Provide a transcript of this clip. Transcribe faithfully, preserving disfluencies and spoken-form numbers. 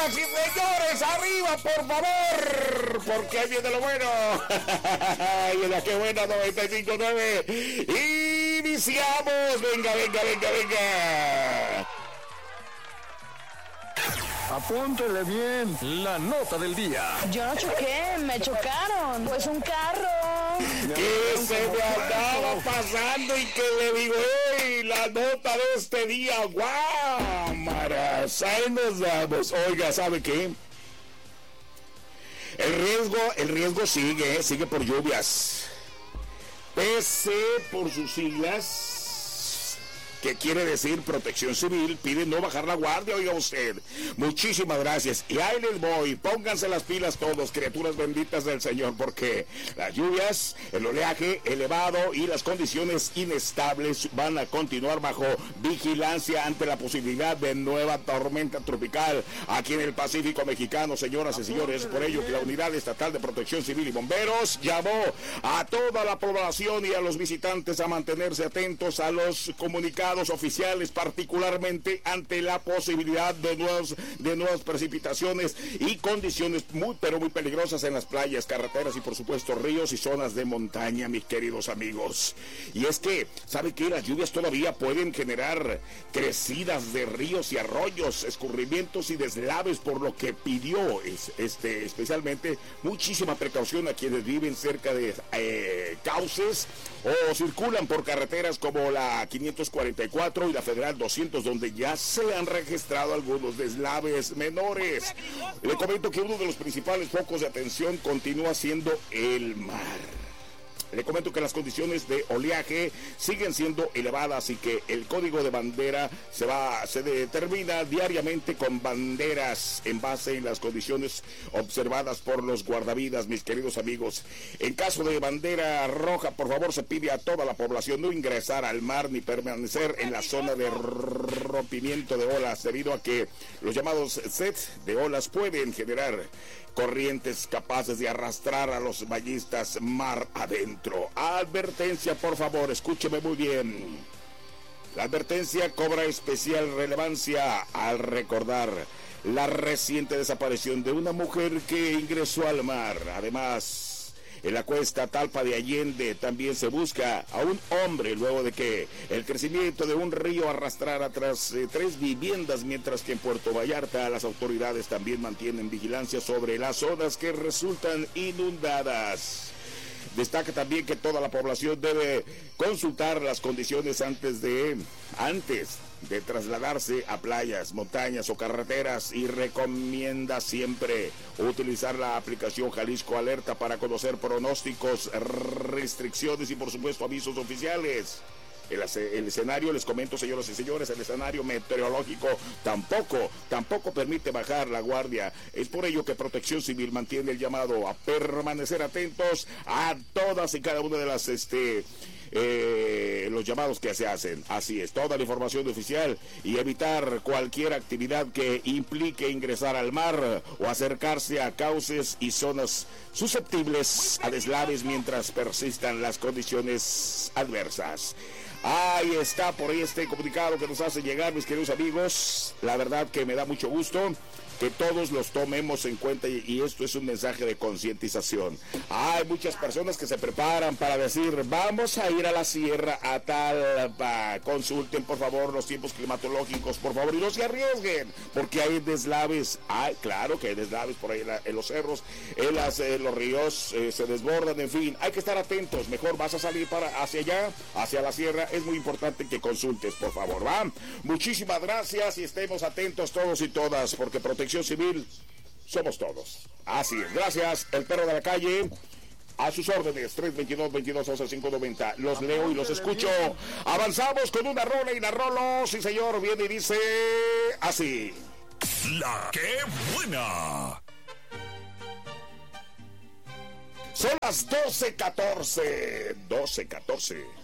Señoras y señores, arriba, por favor, porque ahí viene lo bueno. Y en la que buena noventa y cinco punto nueve. Iniciamos. Venga, venga, venga, venga. Apúntele bien. La nota del día. Yo no choqué, me chocaron. Pues un carro. ¿Qué se me andaba pasando y que le digo, hey, la nota de este día? ¡Guau! Maras, ahí nos vamos. Oiga, ¿sabe qué? El riesgo, el riesgo sigue, sigue por lluvias. P C por sus siglas, que quiere decir Protección Civil, pide no bajar la guardia, oiga usted. Muchísimas gracias. Y ahí les voy, pónganse las pilas todos, criaturas benditas del Señor, porque las lluvias, el oleaje elevado y las condiciones inestables van a continuar bajo vigilancia ante la posibilidad de nueva tormenta tropical aquí en el Pacífico mexicano, señoras y señores. Por ello que la Unidad Estatal de Protección Civil y Bomberos llamó a toda la población y a los visitantes a mantenerse atentos a los comunicados oficiales, particularmente ante la posibilidad de nuevas, de nuevas precipitaciones y condiciones muy pero muy peligrosas en las playas, carreteras y por supuesto ríos y zonas de montaña, mis queridos amigos. Y es que, ¿sabe qué? Las lluvias todavía pueden generar crecidas de ríos y arroyos, escurrimientos y deslaves, por lo que pidió es, este, especialmente muchísima precaución a quienes viven cerca de eh, cauces o circulan por carreteras como la quinientos cuarenta y cuatro y la Federal doscientos, donde ya se han registrado algunos deslaves menores. Le comento que uno de los principales focos de atención continúa siendo el mar. Le comento que las condiciones de oleaje siguen siendo elevadas y que el código de bandera se va se determina diariamente con banderas en base en las condiciones observadas por los guardavidas, mis queridos amigos. En caso de bandera roja, por favor, se pide a toda la población no ingresar al mar ni permanecer en la zona de rompimiento de olas, debido a que los llamados sets de olas pueden generar corrientes capaces de arrastrar a los bañistas mar adentro. Advertencia, por favor, escúcheme muy bien. La advertencia cobra especial relevancia al recordar la reciente desaparición de una mujer que ingresó al mar. Además, en la cuesta Talpa de Allende también se busca a un hombre luego de que el crecimiento de un río arrastrara tras eh, tres viviendas, mientras que en Puerto Vallarta las autoridades también mantienen vigilancia sobre las zonas que resultan inundadas. Destaca también que toda la población debe consultar las condiciones antes de antes de trasladarse a playas, montañas o carreteras, y recomienda siempre utilizar la aplicación Jalisco Alerta para conocer pronósticos, restricciones y por supuesto avisos oficiales. El, el escenario, les comento, señoras y señores, el escenario meteorológico tampoco, tampoco permite bajar la guardia. Es por ello que Protección Civil mantiene el llamado a permanecer atentos a todas y cada una de las este Eh, los llamados que se hacen. Así es, toda la información oficial, y evitar cualquier actividad que implique ingresar al mar o acercarse a cauces y zonas susceptibles a deslaves mientras persistan las condiciones adversas. Ahí está, por ahí este comunicado que nos hace llegar, mis queridos amigos. La verdad que me da mucho gusto que todos los tomemos en cuenta, y, y esto es un mensaje de concientización. Hay muchas personas que se preparan para decir, vamos a ir a la sierra a Talpa. Consulten por favor los tiempos climatológicos, por favor, y no se arriesguen, porque hay deslaves. Hay, claro que hay deslaves por ahí en, la, en los cerros, en las, eh, los ríos eh, se desbordan, en fin, hay que estar atentos. Mejor vas a salir para hacia allá, hacia la sierra, es muy importante que consultes, por favor, ¿va? Muchísimas gracias, y estemos atentos todos y todas, porque Protección Civil somos todos. Así es, gracias. El perro de la calle, a sus órdenes, tres veintidós, veintidós, once, cinco noventa. Los leo y los escucho. Avanzamos con una rola y la rolo, sí señor, viene y dice así. La que buena. Son las doce catorce. doce catorce.